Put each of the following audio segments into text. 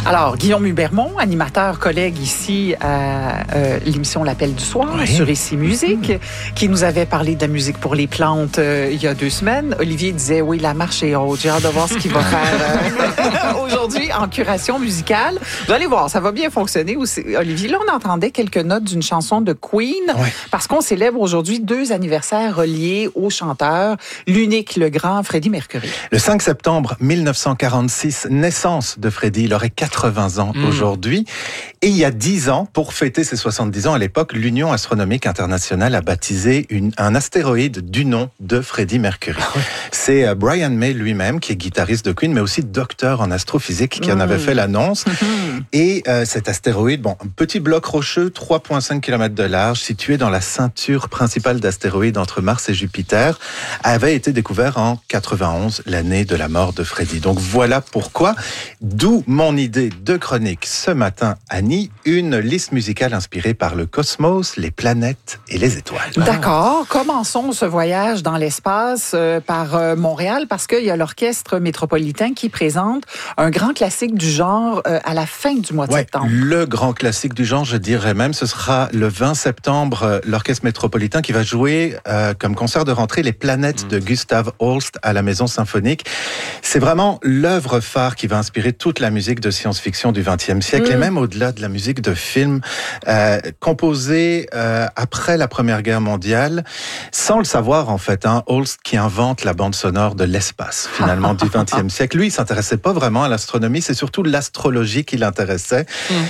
Alors, Guillaume Hubermont, animateur, collègue ici à l'émission L'Appel du soir sur Ici Musique, qui nous avait parlé de la musique pour les plantes il y a 2 semaines. Olivier disait, oui, la marche est haute. J'ai hâte de voir ce qu'il va faire aujourd'hui en curation musicale. Vous allez voir, ça va bien fonctionner. Olivier, là, on entendait quelques notes d'une chanson de Queen parce qu'on célèbre aujourd'hui 2 anniversaires reliés au chanteur, l'unique, le grand Freddie Mercury. Le 5 septembre 1946, naissance de Freddie. Il aurait 80 ans aujourd'hui. Et il y a 10 ans, pour fêter ses 70 ans à l'époque, l'Union astronomique internationale a baptisé un astéroïde du nom de Freddie Mercury. C'est Brian May lui-même, qui est guitariste de Queen, mais aussi docteur en astrophysique, qui en avait fait l'annonce. Et cet astéroïde, un petit bloc rocheux, 3,5 km de large, situé dans la ceinture principale d'astéroïdes entre Mars et Jupiter, avait été découvert en 91, l'année de la mort de Freddie. Donc voilà pourquoi, d'où mon idée de chronique ce matin, Annie, une liste musicale inspirée par le cosmos, les planètes et les étoiles. D'accord. Commençons ce voyage dans l'espace par Montréal, parce qu'il y a l'Orchestre métropolitain qui présente un grand classique du genre à la fin du mois de septembre. Le grand classique du genre, je dirais même, ce sera le 20 septembre, l'Orchestre métropolitain qui va jouer comme concert de rentrée les planètes de Gustav Holst à la Maison Symphonique. C'est vraiment l'œuvre phare qui va inspirer toute la musique de science-fiction du XXe siècle et même au-delà de la musique de film composée après la Première Guerre mondiale, sans le savoir en fait. Holst qui invente la bande sonore de l'espace finalement du XXe siècle. Lui, il s'intéressait pas vraiment à l'astronomie, c'est surtout l'astrologie qui l'intéressait.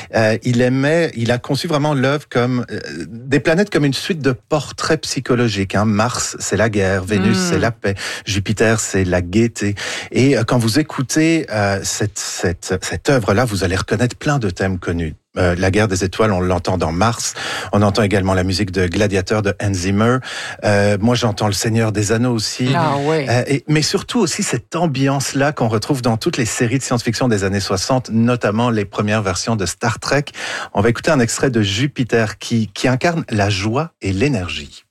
Il a conçu vraiment l'œuvre comme des planètes comme une suite de portraits psychologiques. Mars, c'est la guerre, Vénus, c'est la paix, Jupiter, c'est la gaieté. Et quand vous écoutez cette œuvre-là, vous allez reconnaître plein de thèmes connus. La guerre des étoiles, on l'entend dans Mars. On entend également la musique de Gladiator de Hans Zimmer. Moi, j'entends Le Seigneur des Anneaux aussi. Mais surtout aussi cette ambiance-là qu'on retrouve dans toutes les séries de science-fiction des années 60, notamment les premières versions de Star Trek. On va écouter un extrait de Jupiter qui incarne la joie et l'énergie.